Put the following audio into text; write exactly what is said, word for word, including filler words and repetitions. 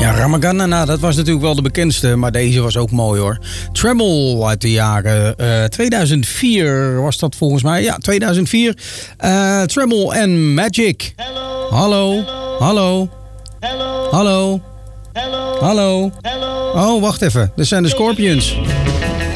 Ramagana, nou, dat was natuurlijk wel de bekendste, maar deze was ook mooi hoor. Treble uit de jaren uh, tweeduizend vier was dat volgens mij. Ja, tweeduizend vier. Uh, Treble en Magic. Hallo. Hallo. Hallo. Hallo. Hallo. Hallo. Oh, wacht even. Dit zijn de Scorpions.